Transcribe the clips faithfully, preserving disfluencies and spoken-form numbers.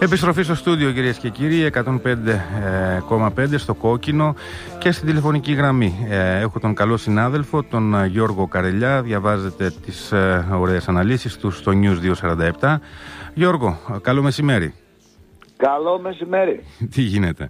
Επιστροφή στο στούντιο, κυρίες και κύριοι, εκατόν πέντε κόμμα πέντε στο κόκκινο και στην τηλεφωνική γραμμή. Έχω τον καλό συνάδελφο, τον Γιώργο Καρελιά. Διαβάζετε τις ωραίες αναλύσεις του στο News διακόσια σαράντα επτά. Γιώργο, καλό μεσημέρι. Καλό μεσημέρι. Τι γίνεται?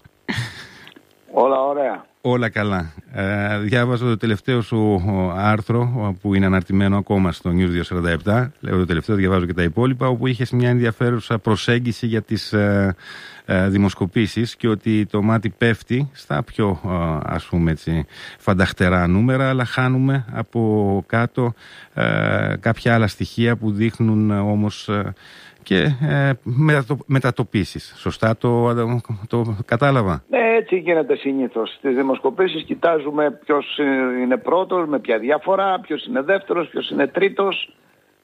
Όλα ωραία. Όλα καλά. Ε, διάβαζα το τελευταίο σου άρθρο που είναι αναρτημένο ακόμα στο News διακόσια σαράντα επτά. Λέω το τελευταίο, διαβάζω και τα υπόλοιπα, όπου είχες μια ενδιαφέρουσα προσέγγιση για τις ε, ε, δημοσκοπήσεις και ότι το μάτι πέφτει στα πιο ε, ας πούμε έτσι φανταχτερά νούμερα, αλλά χάνουμε από κάτω ε, κάποια άλλα στοιχεία που δείχνουν όμως ε, και ε, μετατοπίσεις. Σωστά το, το, το κατάλαβα? Ναι, έτσι γίνεται συνήθως. Στις δημοσκοπήσεις κοιτάζουμε ποιος είναι πρώτος, με ποια διαφορά, ποιος είναι δεύτερος, ποιος είναι τρίτος.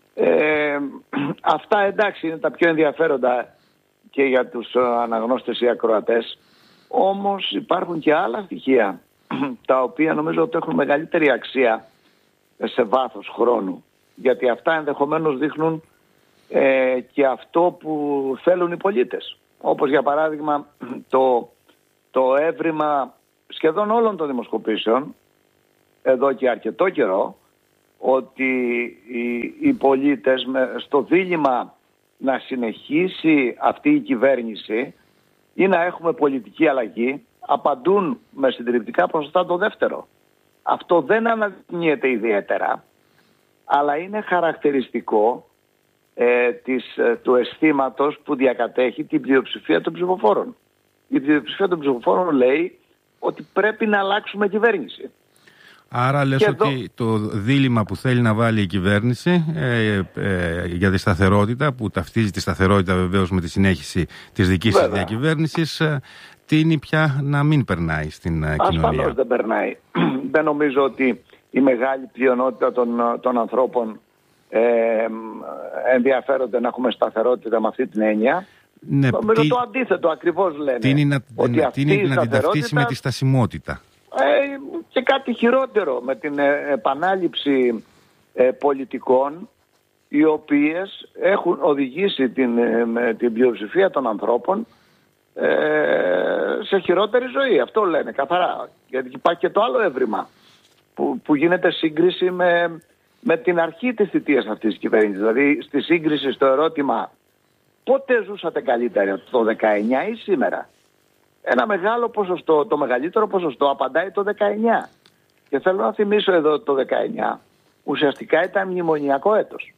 Ε, αυτά εντάξει είναι τα πιο ενδιαφέροντα και για τους αναγνώστες ή ακροατές. Όμως υπάρχουν και άλλα στοιχεία τα οποία νομίζω ότι έχουν μεγαλύτερη αξία σε βάθος χρόνου. Γιατί αυτά ενδεχομένως δείχνουν Ε, και αυτό που θέλουν οι πολίτες. Όπως για παράδειγμα το, το έβριμα σχεδόν όλων των δημοσκοπήσεων εδώ και αρκετό καιρό, ότι οι, οι πολίτες με, στο δίλημμα να συνεχίσει αυτή η κυβέρνηση ή να έχουμε πολιτική αλλαγή, απαντούν με συντριπτικά ποσοστά το δεύτερο. Αυτό δεν αναδεικνύεται ιδιαίτερα, αλλά είναι χαρακτηριστικό Ε, της, ε, του αισθήματος που διακατέχει την πλειοψηφία των ψηφοφόρων. Η πλειοψηφία των ψηφοφόρων λέει ότι πρέπει να αλλάξουμε κυβέρνηση. Άρα λες και ότι εδώ το δίλημμα που θέλει να βάλει η κυβέρνηση ε, ε, για τη σταθερότητα, που ταυτίζει τη σταθερότητα βεβαίως με τη συνέχιση της δικής της διακυβέρνησης, ε, τείνει πια να μην περνάει στην ε, κοινωνία. Ασφαλώς δεν περνάει. Δεν νομίζω ότι η μεγάλη πλειονότητα των, των ανθρώπων Ε, ενδιαφέρονται να έχουμε σταθερότητα με αυτή την έννοια. Ναι, νομίζω τι, το αντίθετο ακριβώς λένε. Τι είναι να, ότι τι είναι να την ταυτίσει με τη στασιμότητα. Ε, και κάτι χειρότερο, με την ε, επανάληψη ε, πολιτικών οι οποίες έχουν οδηγήσει την, ε, την πλειοψηφία των ανθρώπων ε, σε χειρότερη ζωή. Αυτό λένε καθαρά. Γιατί υπάρχει και το άλλο έβριμα που, που γίνεται σύγκριση με με την αρχή της θητείας αυτής της κυβέρνησης. Δηλαδή στη σύγκριση στο ερώτημα πότε ζούσατε καλύτερα, το δεκαεννιά ή σήμερα, ένα μεγάλο ποσοστό, το μεγαλύτερο ποσοστό απαντάει το δεκαεννιά. Και θέλω να θυμίσω εδώ το δεκαεννιά ουσιαστικά ήταν μνημονιακό έτος.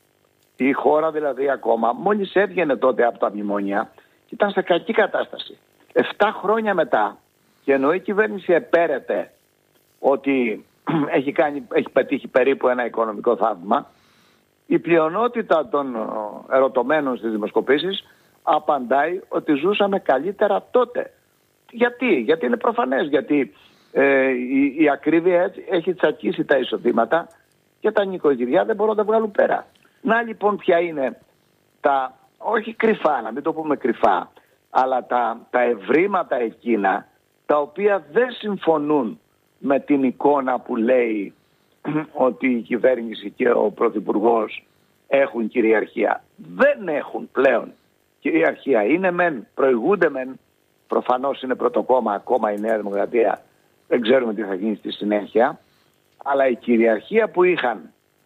Η χώρα δηλαδή ακόμα μόλις έβγαινε τότε από τα μνημόνια και ήταν σε κακή κατάσταση. Εφτά χρόνια μετά, και ενώ η κυβέρνηση επέρεται ότι Έχει, κάνει, έχει πετύχει περίπου ένα οικονομικό θαύμα, η πλειονότητα των ερωτωμένων στις δημοσκοπήσεις απαντάει ότι ζούσαμε καλύτερα τότε. Γιατί? Γιατί είναι προφανές. Γιατί ε, η, η ακρίβεια έχει τσακίσει τα εισοδήματα και τα νοικοκυριά δεν μπορούν να τα βγάλουν πέρα. Να λοιπόν ποια είναι τα, όχι κρυφά, να μην το πούμε κρυφά, αλλά τα, τα ευρήματα εκείνα τα οποία δεν συμφωνούν με την εικόνα που λέει ότι η κυβέρνηση και ο Πρωθυπουργός έχουν κυριαρχία. Δεν έχουν πλέον κυριαρχία. Είναι μεν, προηγούνται μεν, προφανώς είναι πρωτοκόμμα ακόμα η Νέα Δημοκρατία, δεν ξέρουμε τι θα γίνει στη συνέχεια, αλλά η κυριαρχία που είχαν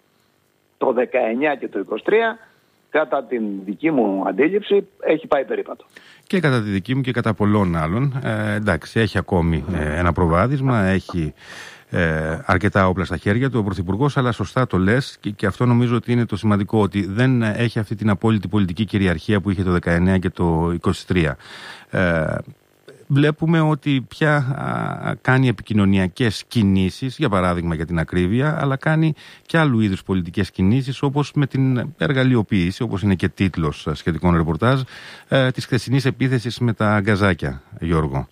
το δεκαεννιά και το είκοσι τρία, κατά την δική μου αντίληψη, έχει πάει περίπατο. Και κατά τη δική μου και κατά πολλών άλλων. Ε, εντάξει, έχει ακόμη ε, ένα προβάδισμα, έχει ε, αρκετά όπλα στα χέρια του ο Πρωθυπουργός, αλλά σωστά το λες και, και αυτό νομίζω ότι είναι το σημαντικό, ότι δεν έχει αυτή την απόλυτη πολιτική κυριαρχία που είχε το δεκαεννιά και το είκοσι τρία. Ε, Βλέπουμε ότι πια α, κάνει επικοινωνιακές κινήσεις, για παράδειγμα για την ακρίβεια, αλλά κάνει και άλλου είδους πολιτικές κινήσεις, όπως με την εργαλειοποίηση, όπως είναι και τίτλος σχετικών ρεπορτάζ, ε, της χθεσινής επίθεσης με τα γκαζάκια, Γιώργο.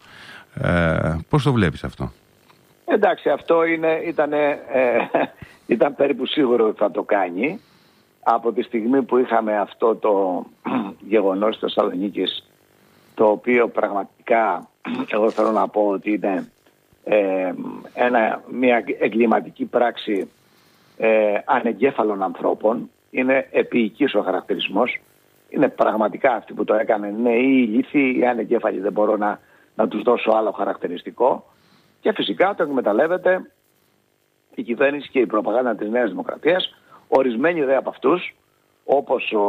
Ε, πώς το βλέπεις αυτό? Εντάξει, αυτό είναι, ήταν, ε, ήταν περίπου σίγουρο ότι θα το κάνει. Από τη στιγμή που είχαμε αυτό το γεγονός της Θεσσαλονίκης, το οποίο πραγματικά εγώ θέλω να πω ότι είναι ε, ένα, μια εγκληματική πράξη ε, ανεγκέφαλων ανθρώπων. Είναι επίοικης ο χαρακτηρισμός. είναι πραγματικά αυτοί που το έκαναν, είναι ή ηλίθιοι ή ανεγκέφαλοι, δεν μπορώ να, να τους δώσω άλλο χαρακτηριστικό. Και φυσικά το εκμεταλλεύεται η κυβέρνηση και η προπαγάνδα της Νέας Δημοκρατίας. Ορισμένοι δε από αυτούς, όπως ο,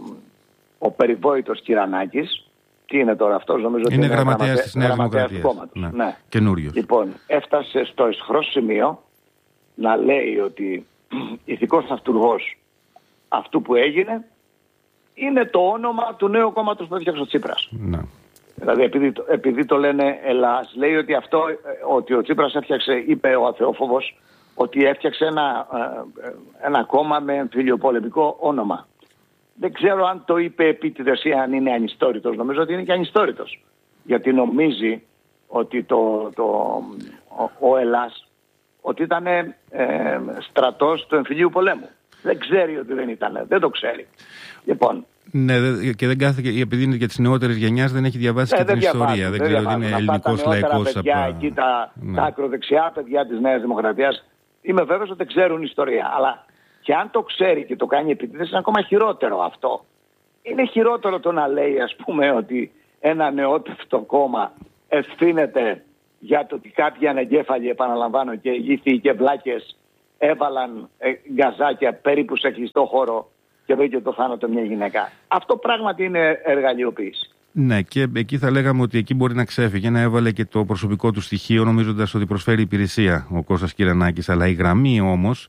ο περιβόητος Κυρανάκης, τι είναι τώρα αυτός, νομίζω είναι, ότι είναι γραμματέας της Νέας Δημοκρατίας. Ναι. Ναι. Καινούριος. Λοιπόν, έφτασε στο αισχρό σημείο να λέει ότι ηθικός αυτούργος αυτού που έγινε είναι το όνομα του νέου κόμματος που έφτιαξε ο Τσίπρας. Ναι. Δηλαδή επειδή, επειδή το λένε Ελλάς, λέει ότι, αυτό, ότι ο Τσίπρας έφτιαξε, είπε ο αθεόφοβος, ότι έφτιαξε ένα, ένα κόμμα με εμφυλιοπολεμικό όνομα. Δεν ξέρω αν το είπε επίτηδες ή αν είναι ανιστόρητος. Νομίζω ότι είναι και ανιστόρητος. Γιατί νομίζει ότι το, το, ο, ο Ελλάς ότι ήταν ε, στρατός του εμφυλίου πολέμου. Δεν ξέρει ότι δεν ήταν. Δεν το ξέρει. Λοιπόν, ναι, και δεν κάθεται, επειδή είναι και της νεότερης γενιάς, δεν έχει διαβάσει ναι, και την διαβάζουν, ιστορία. Δεν, δεν ξέρω ότι είναι ελληνικός λαϊκός. Παιδιά, από... εκεί τα, ναι. τα ακροδεξιά παιδιά της Νέας Δημοκρατίας, είμαι βέβαιος ότι δεν ξέρουν ιστορία. Αλλά και αν το ξέρει και το κάνει επίτηδες, είναι ακόμα χειρότερο αυτό. Είναι χειρότερο το να λέει, ας πούμε, ότι ένα νεότευτο κόμμα ευθύνεται για το ότι κάποιοι ανεγκέφαλοι, επαναλαμβάνω, και γήθοι και βλάκες έβαλαν ε, γκαζάκια περίπου σε κλειστό χώρο και βρήκε το θάνατο μια γυναίκα. Αυτό πράγματι είναι εργαλειοποίηση. Ναι, και εκεί θα λέγαμε ότι εκεί μπορεί να ξέφυγε, να έβαλε και το προσωπικό του στοιχείο, νομίζοντας ότι προσφέρει υπηρεσία ο Κώστας Κυρανάκης. Αλλά η γραμμή όμως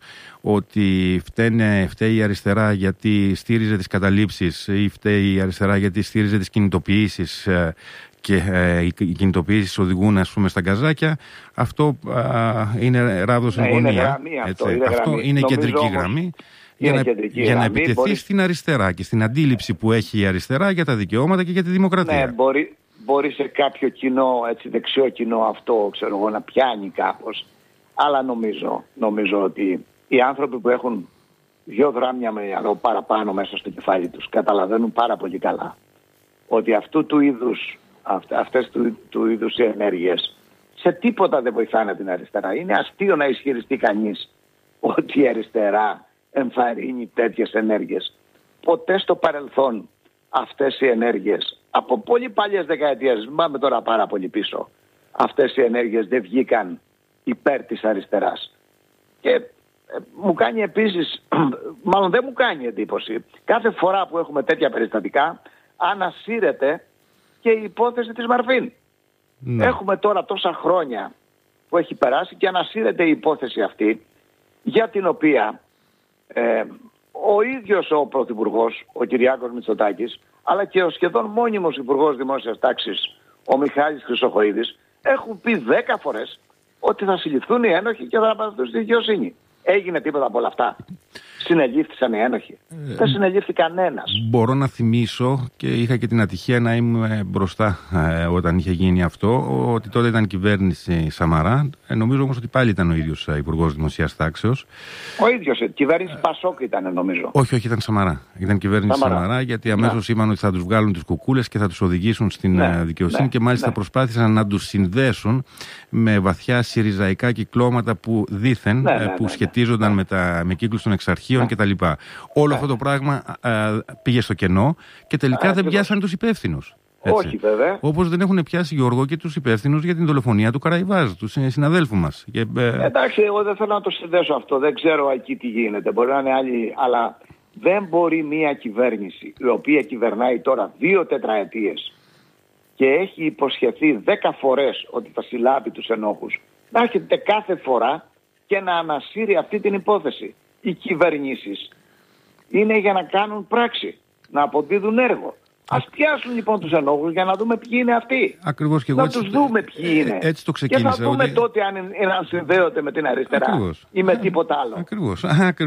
ότι φταίνε, φταίει η αριστερά γιατί στήριζε τις καταλήψεις ή φταίει η αριστερά γιατί στήριζε τις κινητοποιήσεις και ε, οι κινητοποιήσεις οδηγούν, ας πούμε, στα γκαζάκια, αυτό α, είναι ράβδος εν γωνία. Είναι γραμμή αυτό. Είναι, αυτό γραμμή. είναι Νομίζω κεντρική όμως... γραμμή. Για να, για να επιτεθεί μπορεί... στην αριστερά και στην αντίληψη που έχει η αριστερά για τα δικαιώματα και για τη δημοκρατία. Ναι, μπορεί, μπορεί σε κάποιο κοινό, έτσι, δεξιό κοινό αυτό, ξέρω εγώ, να πιάνει κάπως. Αλλά νομίζω, νομίζω ότι οι άνθρωποι που έχουν δύο γράμμια με νερό παραπάνω μέσα στο κεφάλι τους καταλαβαίνουν πάρα πολύ καλά ότι αυτού του είδους, αυ, αυτές του, του είδους οι ενέργειες σε τίποτα δεν βοηθάνε την αριστερά. Είναι αστείο να ισχυριστεί κανείς ότι η αριστερά εμφαρίνει τέτοιες ενέργειες. Ποτέ στο παρελθόν αυτές οι ενέργειες, από πολύ παλιές δεκαετίες, πάμε τώρα πάρα πολύ πίσω, αυτές οι ενέργειες δεν βγήκαν υπέρ της αριστεράς. Και ε, μου κάνει επίσης, μάλλον δεν μου κάνει εντύπωση, κάθε φορά που έχουμε τέτοια περιστατικά ανασύρεται και η υπόθεση της Μαρφίν. Ναι. Έχουμε τώρα τόσα χρόνια που έχει περάσει και ανασύρεται η υπόθεση αυτή, για την οποία Ε, ο ίδιος ο Πρωθυπουργός, ο Κυριάκος Μητσοτάκης, αλλά και ο σχεδόν μόνιμος Υπουργός Δημόσιας Τάξης, ο Μιχάλης Χρυσοχοΐδης, έχουν πει δέκα φορές ότι θα συλληφθούν οι ένοχοι και θα παραδοθούν στη δικαιοσύνη. Έγινε τίποτα από όλα αυτά? Συνελήφθησαν οι ένοχοι? Ε, δεν συνελήφθη κανένας. Μπορώ να θυμίσω, και είχα και την ατυχία να είμαι μπροστά ε, όταν είχε γίνει αυτό, ότι τότε ήταν κυβέρνηση Σαμαρά. Ε, νομίζω όμως ότι πάλι ήταν ο ίδιος ε, Υπουργός Δημοσίας Τάξεως. Ο ίδιος, ε, κυβέρνηση ε, Πασόκ ήταν, νομίζω. Όχι, όχι, ήταν Σαμαρά. Ήταν κυβέρνηση Σαμαρά, Σαμαρά γιατί αμέσως ναι. είπαν ότι θα τους βγάλουν τις κουκούλες και θα τους οδηγήσουν στην ναι, δικαιοσύνη ναι, και μάλιστα ναι. προσπάθησαν να τους συνδέσουν με βαθιά συριζαϊκά κυκλώματα που δήθεν, ναι, ναι, που ναι, σχετίζονταν ναι. με, τα, με κύκλους των εξαρχείων ναι. κτλ. Όλο ναι. αυτό το πράγμα α, πήγε στο κενό και τελικά α, δεν πιάσαν τους υπεύθυνους. Όχι βέβαια. Όπως δεν έχουν πιάσει, Γιώργο, και τους υπεύθυνους για την δολοφονία του Καραϊβάζ, του συναδέλφου μας. Και, ε... Εντάξει, εγώ δεν θέλω να το συνδέσω αυτό. Δεν ξέρω εκεί τι γίνεται. Μπορεί να είναι άλλοι, αλλά δεν μπορεί μια κυβέρνηση η οποία κυβερνάει τώρα δύο τετραετίες και έχει υποσχεθεί δέκα φορές ότι θα συλλάβει τους ενόχους, να έρχεται κάθε φορά και να ανασύρει αυτή την υπόθεση. Οι κυβερνήσεις είναι για να κάνουν πράξη, να αποδίδουν έργο. Ας πιάσουν λοιπόν τους ενόχους για να δούμε ποιοι είναι αυτοί. Ακριβώς και εγώ να έτσι, τους δούμε ποιοι είναι. Έτσι το ξεκίνησα. Και θα δούμε ότι... τότε αν, αν συνδέονται με την αριστερά. Ακριβώς. Ή με τίποτα άλλο. Ακριβώς.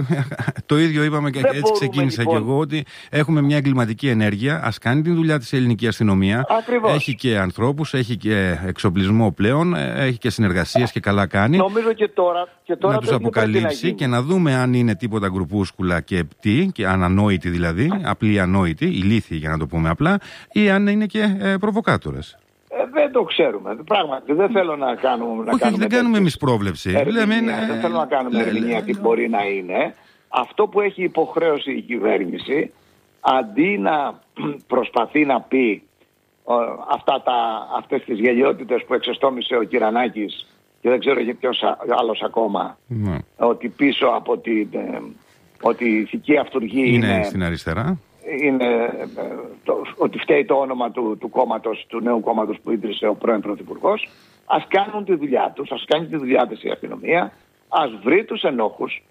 Το ίδιο είπαμε και δεν έτσι ξεκίνησα λοιπόν. Και εγώ, ότι έχουμε μια εγκληματική ενέργεια. Ας κάνει την δουλειά της ελληνική αστυνομία. Ακριβώς. Έχει και ανθρώπους, έχει και εξοπλισμό πλέον, έχει και συνεργασίες και καλά κάνει. Νομίζω και τώρα, και τώρα να τους αποκαλύψει να και να δούμε αν είναι τίποτα γκρουπούσκουλα και τι, και ανανόητοι δηλαδή, απλοί ανόητοι, ηλίθιοι για να το πούμε απλά, ή αν είναι και ε, προβοκάτορες. Ε, δεν το ξέρουμε. Πράγματι, δεν θέλω να κάνουμε. Όχι, κάνουμε δεν κάνουμε εμείς πρόβλεψη. Λέμε, ε, δεν θέλω να κάνουμε ερμηνεία τι μπορεί να είναι. Αυτό που έχει υποχρέωση η κυβέρνηση αντί να προσπαθεί να πει ο, αυτά τα, αυτές τις γελιότητες που εξεστόμησε ο Κυρανάκης και δεν ξέρω για ποιος άλλος ακόμα, ναι. ότι πίσω από την ε, ότι η ηθική αυτουργή είναι, είναι στην αριστερά, είναι ε, το, ότι φταίει το όνομα του, του κόμματος, του νέου κόμματος που ίδρυσε ο πρώην Πρωθυπουργός. Ας κάνουν τη δουλειά τους, ας κάνει τη δουλειά της η αστυνομία, ας βρει τους ενόχους,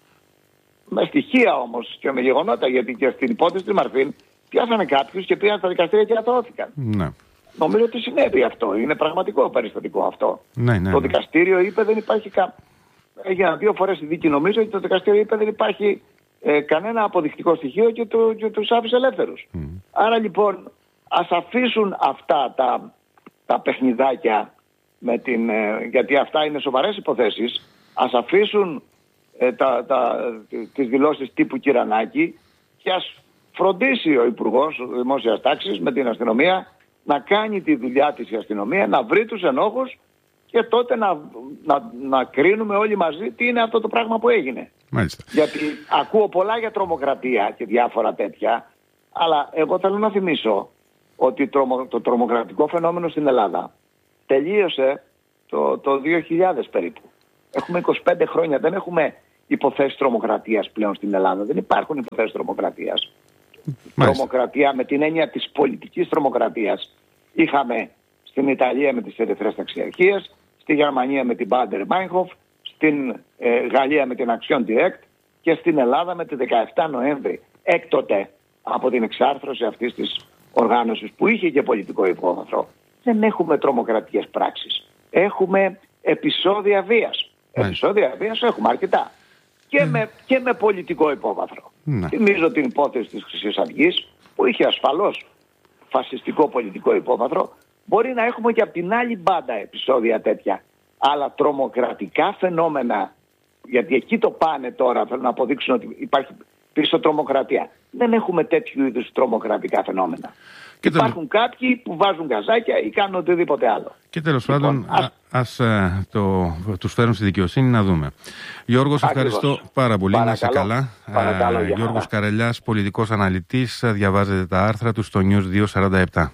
με στοιχεία όμως και με γεγονότα, γιατί και στην υπόθεση της Μαρφίν πιάσανε κάποιους και πήγαν στα δικαστήρια και αθώθηκαν. Ναι. Νομίζω ότι συνέβη αυτό, είναι πραγματικό περιστατικό αυτό. Ναι, ναι, το ναι. δικαστήριο είπε δεν υπάρχει κα... έγιναν δύο φορές η δίκη νομίζω και το δικαστήριο είπε δεν υπάρχει ε, κανένα αποδεικτικό στοιχείο και, το, και τους άφησε ελεύθερους. Mm. Άρα λοιπόν ας αφήσουν αυτά τα, τα παιχνιδάκια με την, ε, γιατί αυτά είναι σοβαρές υποθέσεις, ας αφήσουν ε, τα, τα, τις δηλώσεις τύπου Κυρανάκη και ας φροντίσει ο Υπουργός Δημόσιας Τάξης με την αστυνομία να κάνει τη δουλειά της η αστυνομία, να βρει τους ενόχους και τότε να, να, να κρίνουμε όλοι μαζί τι είναι αυτό το πράγμα που έγινε. Μάλιστα. Γιατί ακούω πολλά για τρομοκρατία και διάφορα τέτοια, αλλά εγώ θέλω να θυμίσω ότι το, το τρομοκρατικό φαινόμενο στην Ελλάδα τελείωσε το, το δύο χιλιάδες περίπου. Έχουμε είκοσι πέντε χρόνια, δεν έχουμε υποθέσεις τρομοκρατίας πλέον στην Ελλάδα. Δεν υπάρχουν υποθέσεις τρομοκρατίας. Τρομοκρατία με την έννοια της πολιτικής τρομοκρατίας είχαμε στην Ιταλία με τις ερυθρές ταξιαρχίες, στη Γερμανία με την Bader Meinhof, στην ε, Γαλλία με την Action Direct και στην Ελλάδα με τη δεκαεφτά Νοέμβρη. Έκτοτε από την εξάρθρωση αυτής της οργάνωσης που είχε και πολιτικό υπόβαθρο. Δεν έχουμε τρομοκρατικές πράξεις. Έχουμε επεισόδια βίας. Mm. Επεισόδια βίας έχουμε αρκετά. Και, mm. με, και με πολιτικό υπόβαθρο. Mm. Θυμίζω την υπόθεση της Χρυσής Αυγής που είχε ασφαλώς φασιστικό πολιτικό υπόβαθρο. Μπορεί να έχουμε και από την άλλη μπάντα επεισόδια τέτοια. Αλλά τρομοκρατικά φαινόμενα, γιατί εκεί το πάνε τώρα, θέλουν να αποδείξουν ότι υπάρχει πίσω τρομοκρατία. Δεν έχουμε τέτοιου είδους τρομοκρατικά φαινόμενα. Και υπάρχουν τέλος... κάποιοι που βάζουν γκαζάκια ή κάνουν οτιδήποτε άλλο. Και τέλος λοιπόν, πάντων, ας, ας ε, το, τους φέρουν στη δικαιοσύνη να δούμε. Γιώργο, σε ευχαριστώ πάρα πολύ. Παρακαλώ. Να είσαι καλά. Παρακαλώ, ε, Γιώργος Καρελιάς, πολιτικός αναλυτής. Διαβάζετε τα άρθρα του στο News δύο σαράντα επτά.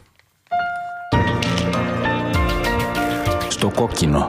Στο κόκκινο.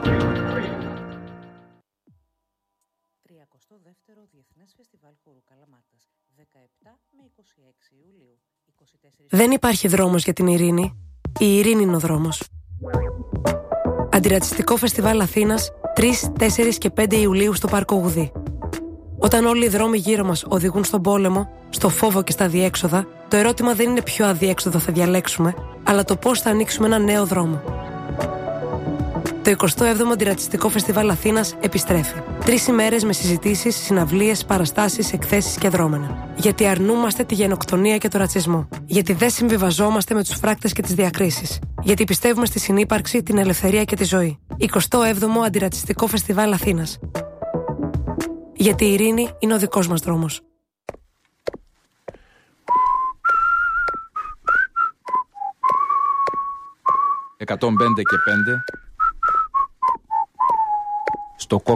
τριακοστό δεύτερο Διεθνές Φεστιβάλ Χορού Καλαμάτας, δεκαεπτά με είκοσι έξι Ιουλίου. είκοσι τέσσερα... Δεν υπάρχει δρόμος για την ειρήνη. Η ειρήνη είναι ο δρόμος. Αντιρατσιστικό Φεστιβάλ Αθήνας, τρεις, τέσσερις και πέντε Ιουλίου στο Πάρκο Γουδή. Όταν όλοι οι δρόμοι γύρω μας οδηγούν στον πόλεμο, στο φόβο και στα αδιέξοδα, το ερώτημα δεν είναι ποιο αδιέξοδο θα διαλέξουμε, αλλά το πώς θα ανοίξουμε ένα νέο δρόμο. Το εικοστό έβδομο Αντιρατσιστικό Φεστιβάλ Αθήνας επιστρέφει. Τρεις ημέρες με συζητήσεις, συναυλίες, παραστάσεις, εκθέσεις και δρόμενα. Γιατί αρνούμαστε τη γενοκτονία και το ρατσισμό. Γιατί δεν συμβιβαζόμαστε με τους φράκτες και τις διακρίσεις. Γιατί πιστεύουμε στη συνύπαρξη, την ελευθερία και τη ζωή. εικοστό έβδομο Αντιρατσιστικό Φεστιβάλ Αθήνας. Γιατί η ειρήνη είναι ο δικός μας δρόμος. εκατόν πέντε και πέντε στο